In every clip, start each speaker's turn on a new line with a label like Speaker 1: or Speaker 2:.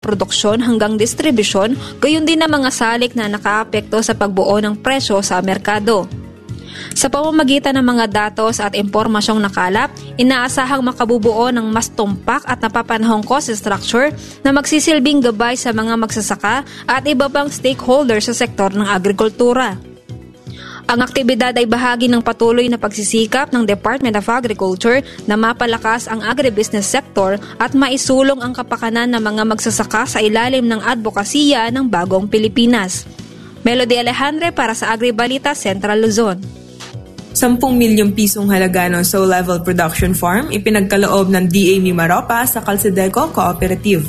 Speaker 1: produksyon hanggang distribusyon, gayon din ang mga salik na nakaapekto sa pagbuo ng presyo sa merkado. Sa pamamagitan ng mga datos at impormasyong nakalap, inaasahang makabubuo ng mas tumpak at napapanahong cost structure na magsisilbing gabay sa mga magsasaka at iba pang stakeholders sa sektor ng agrikultura. Ang aktibidad ay bahagi ng patuloy na pagsisikap ng Department of Agriculture na mapalakas ang agribusiness sector at maisulong ang kapakanan ng mga magsasaka sa ilalim ng advokasya ng bagong Pilipinas. Melody Alejandre para sa Agribalita Central Luzon.
Speaker 2: 10 milyong pisong halaga ng sow-level production farm ipinagkaloob ng DA Mimaropa sa Calcedeco Cooperative.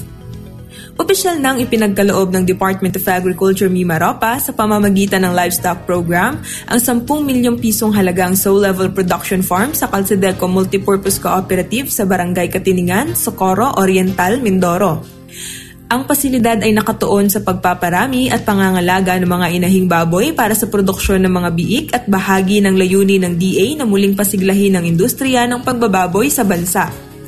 Speaker 2: Opisyal nang ipinagkaloob ng Department of Agriculture Mimaropa sa pamamagitan ng livestock program ang 10 milyong pisong halagang sow-level production farm sa Calcedeco Multipurpose Cooperative sa Barangay Katiningan, Socorro, Oriental, Mindoro. Ang pasilidad ay nakatuon sa pagpaparami at pangangalaga ng mga inahing baboy para sa produksyon ng mga biik at bahagi ng layunin ng DA na muling pasiglahin ang industriya ng pagbababoy sa bansa.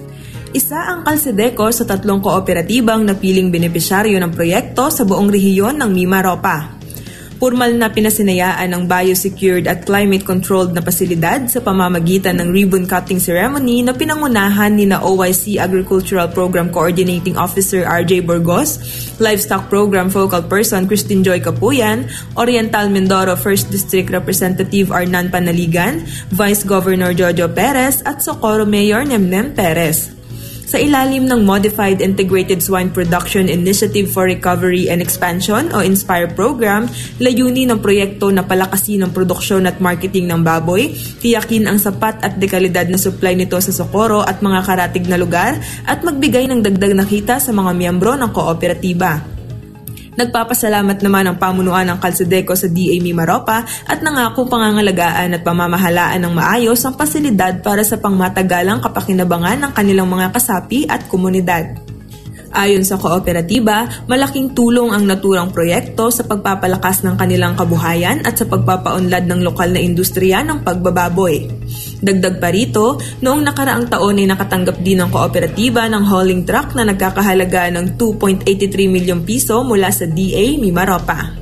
Speaker 2: Isa ang Calcedeco sa 3 kooperatibang napiling benepisyaryo ng proyekto sa buong rehiyon ng Mimaropa. Formal na pinasinayaan ng biosecured at climate-controlled na pasilidad sa pamamagitan ng ribbon-cutting ceremony na pinangunahan ni na OIC Agricultural Program Coordinating Officer RJ Burgos, Livestock Program Focal Person Christine Joy Capuyan, Oriental Mindoro 1st District Representative Arnan Panaligan, Vice Governor Jojo Perez at Socorro Mayor Nemnem Perez. Sa ilalim ng Modified Integrated Swine Production Initiative for Recovery and Expansion o INSPIRE program, layunin ng proyekto na palakasin ang produksyon at marketing ng baboy, tiyakin ang sapat at dekalidad na supply nito sa Socorro at mga karatig na lugar at magbigay ng dagdag na kita sa mga miyembro ng kooperatiba. Nagpapasalamat naman ang pamunuan ng Calcedeco sa DA Mimaropa at nangakong pangangalagaan at pamamahalaan ng maayos ang pasilidad para sa pangmatagalang kapakinabangan ng kanilang mga kasapi at komunidad. Ayon sa kooperatiba, malaking tulong ang naturang proyekto sa pagpapalakas ng kanilang kabuhayan at sa pagpapaunlad ng lokal na industriya ng pagbababoy. Dagdag pa rito, noong nakaraang taon ay nakatanggap din ng kooperatiba ng hauling truck na nagkakahalaga ng 2.83 milyong piso mula sa DA Mimaropa.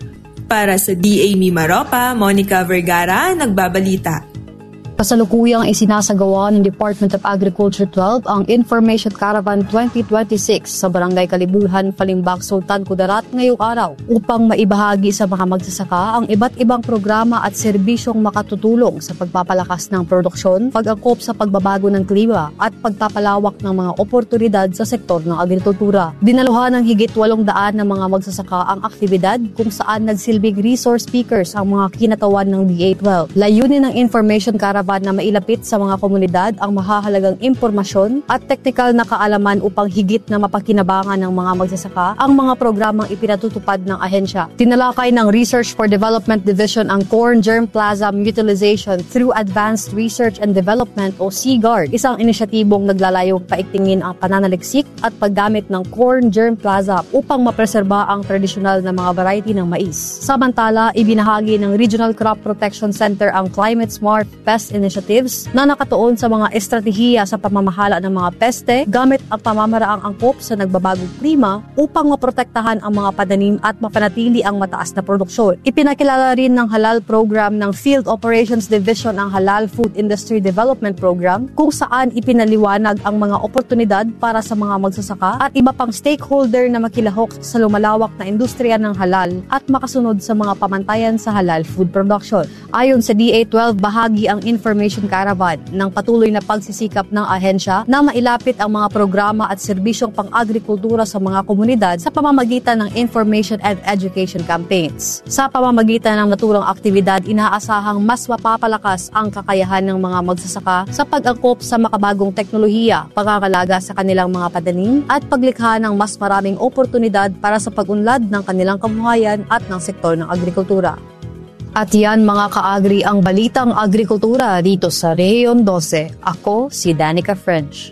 Speaker 2: Para sa DA Mimaropa, Monica Vergara, nagbabalita.
Speaker 3: Kasalukuyang isinasagawa ng Department of Agriculture 12 ang Information Caravan 2026 sa Barangay Kalibuhan, Palimbak, Sultan Kudarat ngayong araw upang maibahagi sa mga magsasaka ang iba't ibang programa at serbisyong makatutulong sa pagpapalakas ng produksyon, pag-angkop sa pagbabago ng klima at pagpapalawak ng mga oportunidad sa sektor ng agrikultura. Dinaluhan ng higit 800 na mga magsasaka ang aktibidad kung saan nagsilbing resource speakers ang mga kinatawan ng DA12. Layunin ng Information Caravan na mailapit sa mga komunidad ang mahahalagang impormasyon at teknikal na kaalaman upang higit na mapakinabangan ng mga magsasaka ang mga programang ipinatutupad ng ahensya. Tinalakay ng Research for Development Division ang Corn Germplasm Utilization through Advanced Research and Development o CGARD, isang inisyatibong naglalayong paigtingin ang pananaliksik at paggamit ng corn germplasm upang mapreserba ang tradisyonal na mga variety ng mais. Samantala, ibinahagi ng Regional Crop Protection Center ang Climate Smart Pest Initiatives na nakatuon sa mga estratehiya sa pamamahala ng mga peste gamit ang pamamaraang angkop sa nagbabagong klima upang maprotektahan ang mga pananim at mapanatili ang mataas na produksyon. Ipinakilala rin ng Halal Program ng Field Operations Division ang Halal Food Industry Development Program kung saan ipinaliwanag ang mga oportunidad para sa mga magsasaka at iba pang stakeholder na makilahok sa lumalawak na industriya ng halal at makasunod sa mga pamantayan sa halal food production. Ayon sa DA12, bahagi ang Information Caravan ng patuloy na pagsisikap ng ahensya na mailapit ang mga programa at serbisyong pang-agrikultura sa mga komunidad sa pamamagitan ng information and education campaigns. Sa pamamagitan ng naturang aktibidad, inaasahang mas mapapalakas ang kakayahan ng mga magsasaka sa pag-angkop sa makabagong teknolohiya, pangangalaga sa kanilang mga pananim at paglikha ng mas maraming oportunidad para sa pag-unlad ng kanilang kabuhayan at ng sektor ng agrikultura. At yan mga kaagri ang balitang agrikultura dito sa Rehiyon 12. Ako si Danica French.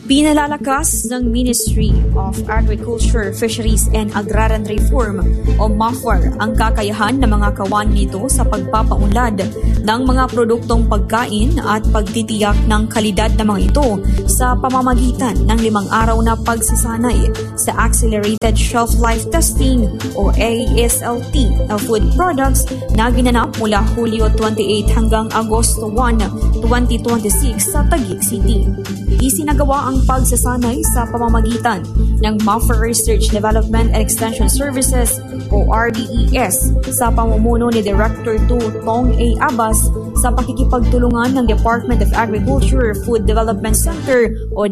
Speaker 4: Pinalalakas ng Ministry of Agriculture, Fisheries and Agrarian Reform o MAFAR ang kakayahan ng mga kawani nito sa pagpapaunlad ng mga produktong pagkain at pagtitiyak ng kalidad ng mga ito sa pamamagitan ng 5 araw na pagsasanay sa Accelerated Shelf Life Testing o ASLT na food products na ginanap mula Hulyo 28 hanggang Agosto 1, 2026 sa Taguig City. Isinagawa ang pagsasanay sa pamamagitan ng MAFAR Research Development and Extension Services o RDES sa pamumuno ni Director 2 Tong A. Abbas sa pakikipagtulungan ng Department of Agriculture Food Development Center o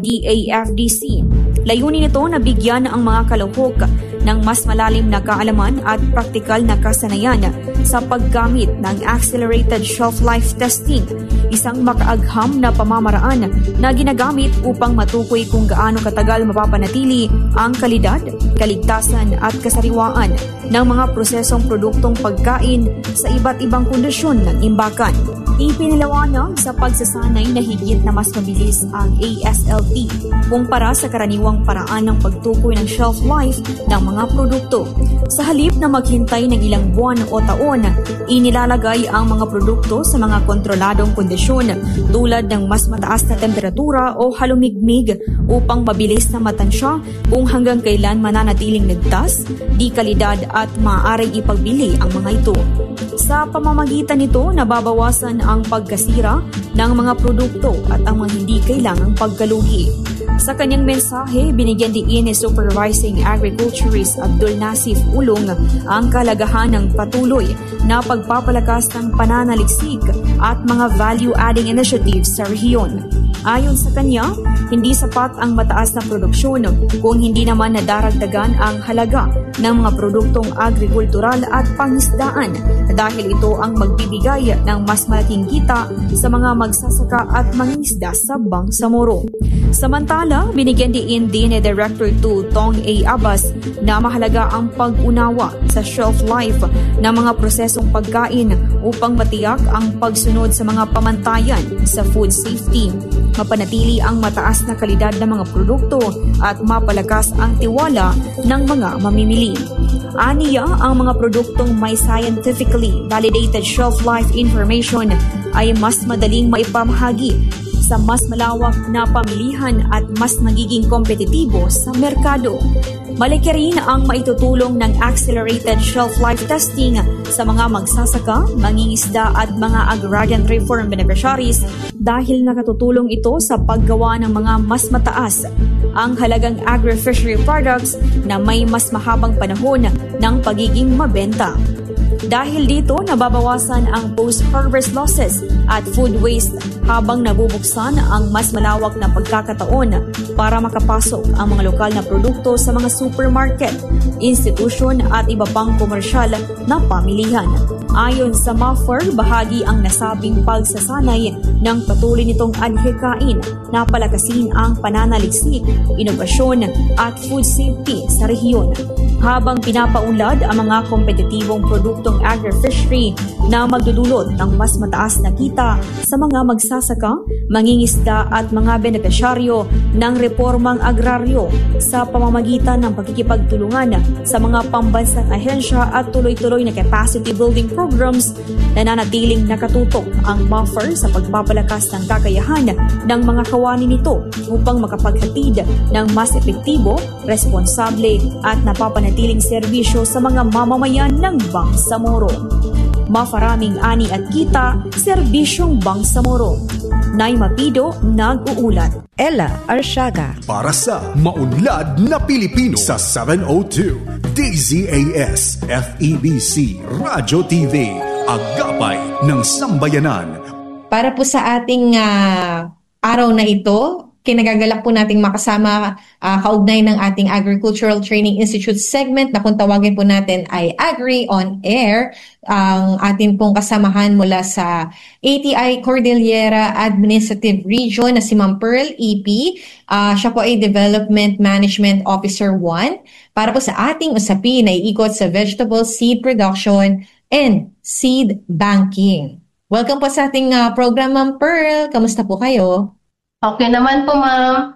Speaker 4: DAFDC. Layunin nito na bigyan ang mga kalahok ng mas malalim na kaalaman at praktikal na kasanayan sa paggamit ng Accelerated Shelf Life Testing, isang makaagham na pamamaraan na ginagamit upang matukoy kung gaano katagal mapapanatili ang kalidad, kaligtasan at kasariwaan ng mga prosesong produktong pagkain sa iba't ibang kondisyon ng imbakan. Ipinalawanag sa pagsasanay na higit na mas mabilis ang ASLT kumpara sa karaniwang paraan ng pagtukoy ng shelf life ng mga produkto. Sa halip na maghintay ng ilang buwan o taon, inilalagay ang mga produkto sa mga kontroladong kondisyon tulad ng mas mataas na temperatura o halumigmig upang mabilis na matansya kung hanggang kailan mananatiling ligtas, di kalidad at maaaring ipagbili ang mga ito. Sa pamamagitan nito, nababawasan ang pagkasira ng mga produkto at ang mga hindi kailangang pagkalugi. Sa kanyang mensahe, binigyan din ni Supervising Agriculturist Abdul Nasif Ulong ang kalagahan ng patuloy na pagpapalakas ng pananaliksik at mga value-adding initiatives sa rehiyon. Ayon sa kanya, hindi sapat ang mataas na produksyon kung hindi naman nadaragdagan ang halaga ng mga produktong agrikultural at pangisdaan dahil ito ang magbibigay ng mas malaking kita sa mga magsasaka at mangingisda sa Bangsamoro. Samantala, binigyan din ni Director 2 Tong A. Abbas na mahalaga ang pag-unawa sa shelf life ng mga prosesong pagkain upang matiyak ang pagsunod sa mga pamantayan sa food safety, mapanatili ang mataas na kalidad ng mga produkto at mapalakas ang tiwala ng mga mamimili. Aniya, ang mga produktong may scientifically validated shelf life information ay mas madaling maipamahagi sa mas malawak na pamilihan at mas nagiging kompetitibo sa merkado. Malaki rin ang maitutulong ng Accelerated Shelf Life Testing sa mga magsasaka, mangingisda at mga agrarian reform beneficiaries dahil nakatutulong ito sa paggawa ng mga mas mataas ang halagang agri-fishery products na may mas mahabang panahon ng pagiging mabenta. Dahil dito, nababawasan ang post-harvest losses at food waste habang nabubuksan ang mas malawak na pagkakataon para makapasok ang mga lokal na produkto sa mga supermarket, institusyon at iba pang komersyal na pamilihan. Ayon sa MAFAR, bahagi ang nasabing pagsasanay ng patuloy nitong adhikain na palakasin ang pananaliksik, inobasyon at food safety sa rehiyon, habang pinapaunlad ang mga kompetitibong produktong agri-fishery na magdudulot ng mas mataas na kita sa mga magsasaka, mangingisda at mga benepisyaryo ng reformang agraryo sa pamamagitan ng pagkikipagtulungan sa mga pambansang ahensya at tuloy-tuloy na capacity building programs. Nananatiling nakatutok ang MAFAR sa pagpapalakas ng kakayahan ng mga kawani nito upang makapaghatid ng mas epektibo, responsable at napapanatiling serbisyo sa mga mamamayan ng Bangsamoro. Mafaraming ani at kita, serbisyong Bangsamoro. Naima Pido, nag-uulat.
Speaker 5: Ella Arsiaga.
Speaker 6: Para sa maunlad na Pilipino sa 702 DZAS FEBC Radio TV, Agapay ng Sambayanan.
Speaker 7: Para po sa ating araw na ito, kinagagalak po nating makasama kaugnay ng ating Agricultural Training Institute segment na kung tawagin po natin ay Agri on Air. Ang atin pong kasamahan mula sa ATI Cordillera Administrative Region na si Ma'am Pearl EP. Siya po ay Development Management Officer 1 para po sa ating usapin na iikot sa vegetable seed production and seed banking. Welcome po sa ating program, Ma'am Pearl. Kamusta po kayo?
Speaker 8: Okay naman po, ma'am.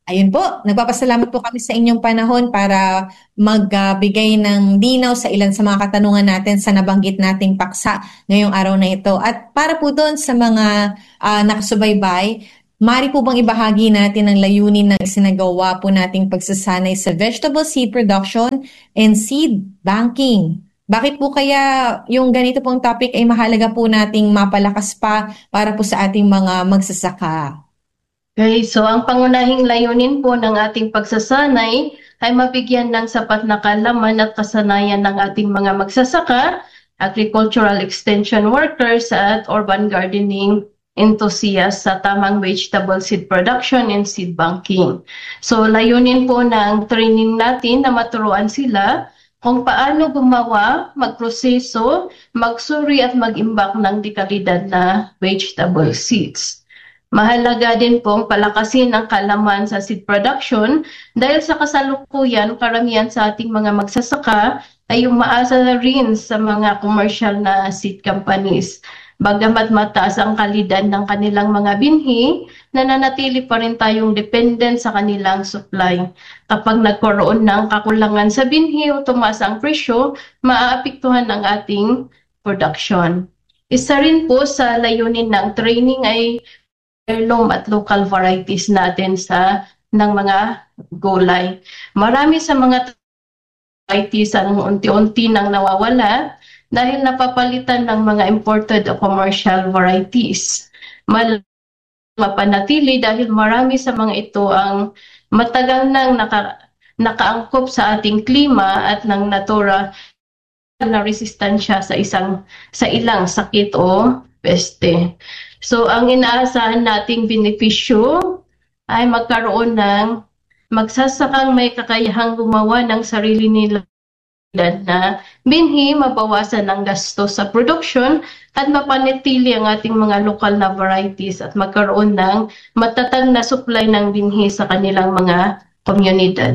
Speaker 7: Ayun po, nagpapasalamat po kami sa inyong panahon para magbigay ng linaw sa ilan sa mga katanungan natin sa nabanggit nating paksa ngayong araw na ito. At para po doon sa mga nakasubaybay, mari po bang ibahagi natin ang layunin ng isinagawa po nating pagsasanay sa vegetable seed production and seed banking? Bakit po kaya yung ganito pong topic ay mahalaga po nating mapalakas pa para po sa ating mga magsasaka?
Speaker 5: Okay, so ang pangunahing layunin po ng ating pagsasanay ay mabigyan ng sapat na kaalaman at kasanayan ng ating mga magsasaka, agricultural extension workers at urban gardening enthusiasts sa tamang vegetable seed production and seed banking. So layunin po ng training natin na maturuan sila kung paano gumawa, magproseso, magsuri at mag-imbak ng dekalidad na vegetable seeds. Mahalaga din pong palakasin ang kaalaman sa seed production dahil sa kasalukuyan karamihan sa ating mga magsasaka ay umaasa rin sa mga commercial na seed companies. Bagamat mataas ang kalidad ng kanilang mga binhi, nananatili pa rin tayong dependent sa kanilang supply. Kapag nagkaroon ng kakulangan sa binhi o tumaas ang presyo, maaapektuhan ang ating production. Isa rin po sa layunin ng training ay heirloom at local varieties natin ng mga gulay. Marami sa mga varieties ang unti-unti nang nawawala dahil napapalitan ng mga imported o commercial varieties. Mapanatili dahil marami sa mga ito ang matagal nang nakaangkop sa ating klima at ng natura na resistensya sa ilang sakit o peste. So, ang inaasahan nating benepisyo ay magkaroon ng magsasakang may kakayahang gumawa ng sarili nila na binhi, mabawasan ang gasto sa production at mapanatili ang ating mga lokal na varieties at magkaroon ng matatag na supply ng binhi sa kanilang mga komunidad.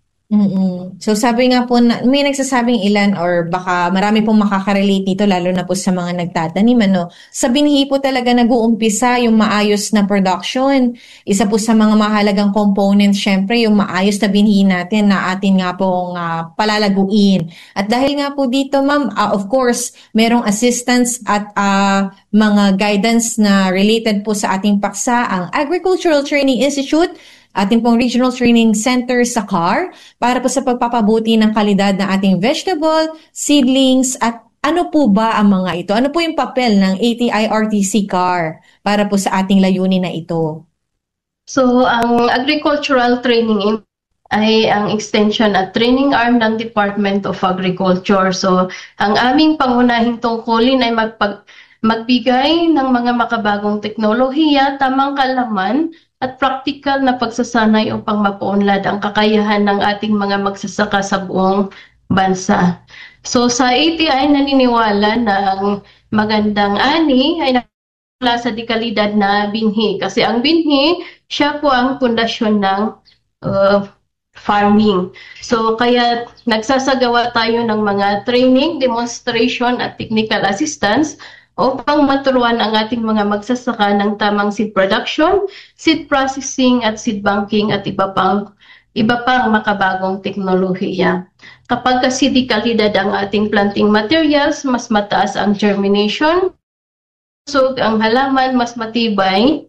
Speaker 7: So sabi nga po, may nagsasabing ilan or baka marami pong makaka-relate dito lalo na po sa mga nagtatanim. Sa binhi po talaga nag-uumpisa yung maayos na production. Isa po sa mga mahalagang components, syempre, yung maayos na binhi natin na atin nga pong palalaguin. At dahil nga po dito, ma'am, of course, merong assistance at mga guidance na related po sa ating paksa, ang Agricultural Training Institute, ating pong Regional Training Center sa CAR para po sa pagpapabuti ng kalidad ng ating vegetable, seedlings, at ano po ba ang mga ito? Ano po yung papel ng ATI-RTC CAR para po sa ating layunin na ito?
Speaker 5: So, ang Agricultural Training ay ang extension at training arm ng Department of Agriculture. So, ang aming pangunahing tungkulin ay magbigay ng mga makabagong teknolohiya, tamang kaalaman, at practical na pagsasanay upang mapaunlad ang kakayahan ng ating mga magsasaka sa buong bansa. So sa ATI, naniniwala na ang magandang ani ay nakakala sa dekalidad na binhi. Kasi ang binhi, siya po ang pundasyon ng farming. So kaya nagsasagawa tayo ng mga training, demonstration at technical assistance upang maturuan ang ating mga magsasaka ng tamang seed production, seed processing at seed banking at iba pang makabagong teknolohiya. Kapag kasi dekalidad ang ating planting materials, mas mataas ang germination, so ang halaman mas matibay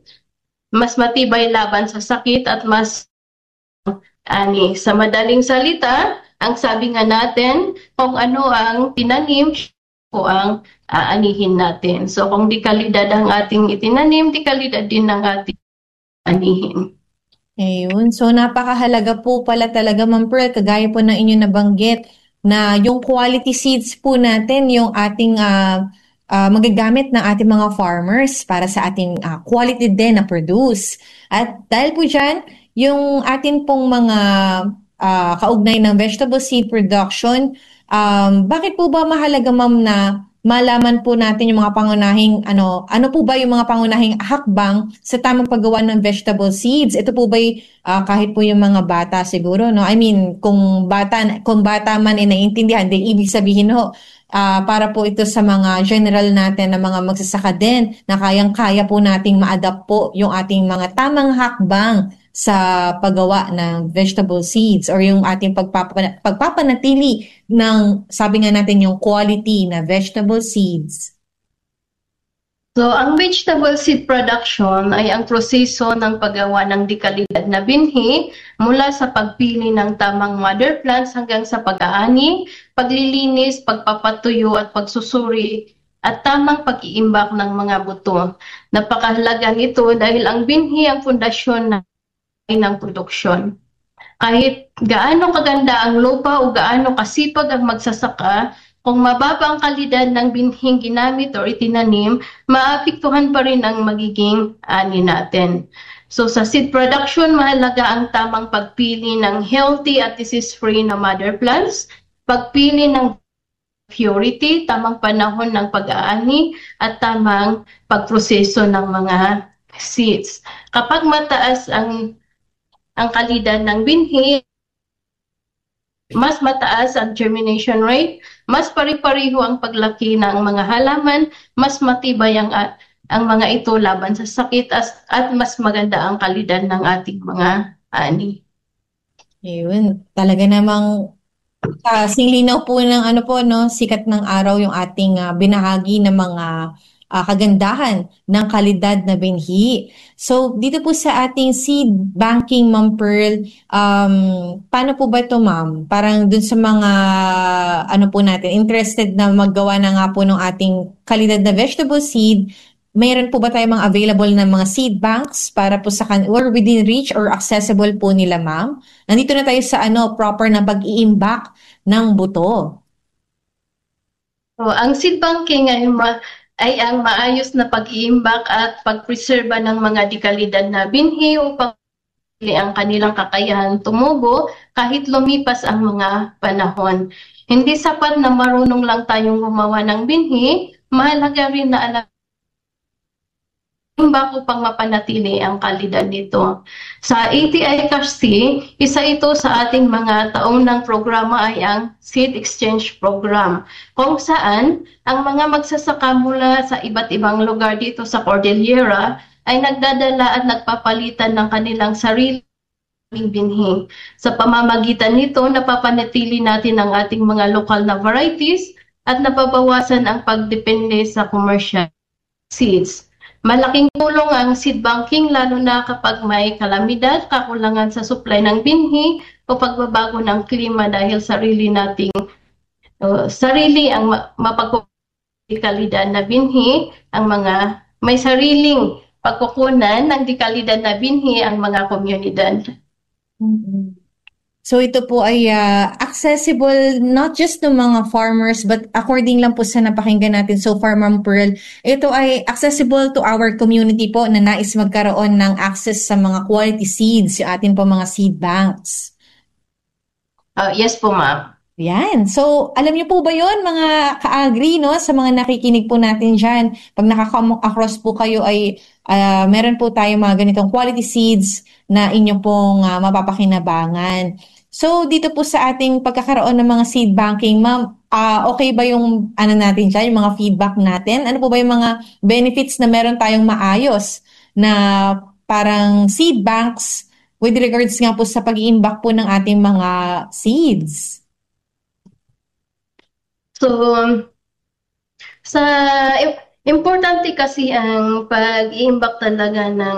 Speaker 5: laban sa sakit at mas ani. Sa madaling salita, ang sabi nga natin, kung ano ang tinanim, po ang aanihin natin. So kung dekalidad ang ating itinanim, dekalidad din ang ating anihin.
Speaker 7: Ayun. So napakahalaga po pala talaga, Ma'am Pearl, kagaya po ng inyo nabanggit na yung quality seeds po natin, yung ating magagamit ng ating mga farmers para sa ating quality din na produce. At dahil po dyan, yung atin pong mga kaugnay ng vegetable seed production, bakit po ba mahalaga, ma'am, na malaman po natin yung mga pangunahing, ano po ba yung mga pangunahing hakbang sa tamang paggawa ng vegetable seeds? Ito po ba kahit po yung mga bata siguro, no? I mean, kung bata man ay naiintindihan, di ibig sabihin para po ito sa mga general natin na mga magsasaka din na kayang-kaya po nating ma-adapt po yung ating mga tamang hakbang sa paggawa ng vegetable seeds or yung ating pagpapanatili ng, sabi nga natin, yung quality na vegetable seeds?
Speaker 5: So, ang vegetable seed production ay ang proseso ng paggawa ng dekalidad na binhi mula sa pagpili ng tamang mother plants hanggang sa pag-aani, paglilinis, pagpapatuyo at pagsusuri at tamang pag-iimbak ng mga buto. Napakahalaga nito dahil ang binhi ang pundasyon ng produksyon. Kahit gaano kaganda ang lupa o gaano kasipag ang magsasaka, kung mababa ang kalidad ng binhing ginamit o itinanim, maapektuhan pa rin ang magiging ani natin. So sa seed production, mahalaga ang tamang pagpili ng healthy at disease-free na mother plants, pagpili ng purity, tamang panahon ng pag-aani, at tamang pagproseso ng mga seeds. Kapag mataas ang kalidad ng binhi, mas mataas ang germination rate, mas pari-pariho ang paglaki ng mga halaman, mas matibay ang mga ito laban sa sakit at mas maganda ang kalidad ng ating mga ani.
Speaker 7: Ayun, talaga namang singlinaw po ng sikat ng araw yung ating binahagi ng mga kagandahan ng kalidad na binhi. So, dito po sa ating seed banking, Ma'am Pearl, paano po ba ito, Ma'am? Parang dun sa mga, interested na maggawa na nga po ng ating kalidad na vegetable seed, mayroon po ba tayo mga available na mga seed banks para po sa or within reach or accessible po nila, Ma'am? Nandito na tayo sa proper na pag-iimbak ng buto.
Speaker 5: So, ang seed banking ay ang maayos na pag-iimbak at pagpreserba ng mga dekalidad na binhi upang ang kanilang kakayahan tumubo kahit lumipas ang mga panahon. Hindi sapat na marunong lang tayong gumawa ng binhi, mahalaga rin na alam imbak upang mapanatili ang kalidad nito. Sa ATI kasi, isa ito sa ating mga taunang programa ay ang Seed Exchange Program, kung saan ang mga magsasaka mula sa iba't ibang lugar dito sa Cordillera ay nagdadala at nagpapalitan ng kanilang sariling binhi. Sa pamamagitan nito, napapanatili natin ang ating mga lokal na varieties at nababawasan ang pagdepende sa commercial seeds. Malaking tulong ang seed banking lalo na kapag may kalamidad, kakulangan sa supply ng binhi o pagbabago ng klima dahil sarili ang mapagkukalidad na binhi, ang mga may sariling pagkukunan ng dekalidad na binhi ang mga komunidad.
Speaker 7: Mm-hmm. So ito po ay accessible not just ng mga farmers but according lang po sa napakinggan natin so far, Ma'am Pearl, ito ay accessible to our community po na nais magkaroon ng access sa mga quality seeds, yung atin po mga seed banks.
Speaker 5: Yes po, Ma'am.
Speaker 7: Yan. So, alam niyo po ba yon mga ka-agri, no? Sa mga nakikinig po natin dyan, pag nakaka-come across po kayo ay meron po tayo mga ganitong quality seeds na inyo pong mapapakinabangan. So, dito po sa ating pagkakaroon ng mga seed banking, Ma'am, okay ba yung natin dyan, yung mga feedback natin? Ano po ba yung mga benefits na meron tayong maayos na parang seed banks with regards nga po sa pag-iimbak po ng ating mga seeds?
Speaker 5: So, importante kasi ang pag-iimbak talaga ng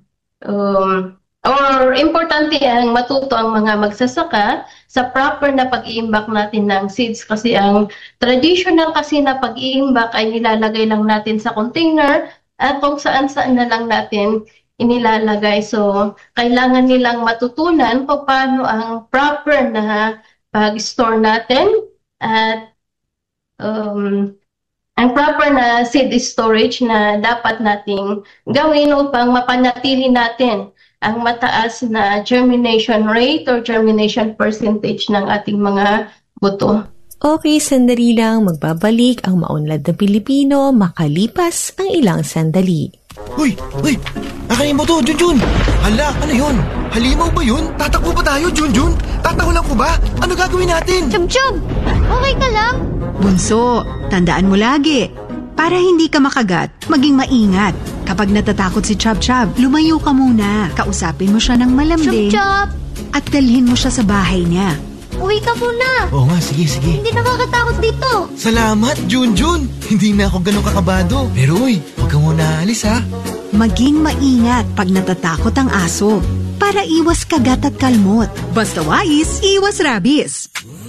Speaker 5: or importante ang matuto ang mga magsasaka sa proper na pag-iimbak natin ng seeds kasi ang traditional kasi na pag-iimbak ay nilalagay lang natin sa container at kung saan-saan na lang natin inilalagay. So, kailangan nilang matutunan kung paano ang proper na pag-store natin at ang proper na seed storage na dapat nating gawin upang mapanatili natin ang mataas na germination rate or germination percentage ng ating mga buto.
Speaker 8: Okay, sandali lang. Magbabalik ang maunlad na Pilipino makalipas ang ilang sandali.
Speaker 9: Uy! Nakain mo to, Junjun! Hala, ano yun? Halimaw ba yun? Tatakbo ba tayo, Junjun? Tatahulan ko ba? Ano gagawin natin?
Speaker 10: Chum-chum! Okay ka lang?
Speaker 11: Bunso, tandaan mo lagi. Para hindi ka makagat, maging maingat. Kapag natatakot si Chab-Chab, lumayo ka muna. Kausapin mo siya ng malambing.
Speaker 10: Chab-Chab!
Speaker 11: At dalhin mo siya sa bahay niya.
Speaker 10: Uwi ka muna!
Speaker 9: Oo nga, sige.
Speaker 10: Hindi nakakatakot dito.
Speaker 9: Salamat, Junjun! Hindi na ako ganun kakabado. Pero uy, huwag ka muna alis ha.
Speaker 11: Maging maingat pag natatakot ang aso para iwas kagat at kalmot. Basta wais, iwas rabies.